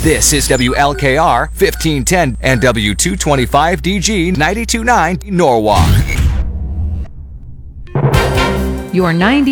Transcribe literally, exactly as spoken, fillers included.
This is W L K R fifteen ten and W two twenty-five D G ninety-two point nine Norwalk. Your ninety